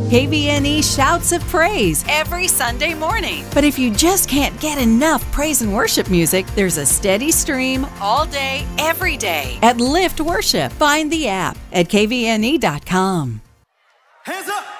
KVNE Shouts of Praise every Sunday morning. But if you just can't get enough praise and worship music, there's a steady stream all day, every day at Lift Worship. Find the app at kvne.com. Hands up!